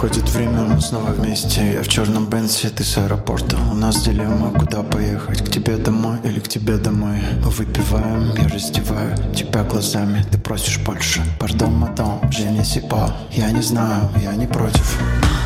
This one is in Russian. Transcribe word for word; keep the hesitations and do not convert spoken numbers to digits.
Проходит время, мы снова вместе. Я в черном Бенце, ты с аэропорта. У нас дилемма, куда поехать, к тебе домой или к тебе домой. Мы выпиваем, я раздеваю тебя глазами. Ты просишь больше, пардон, мадам, je ne sais pas. Я не знаю, я не против.